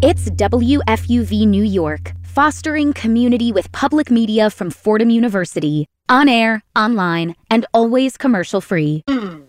It's WFUV New York, fostering community with public media from Fordham University. On air, online, and always commercial-free.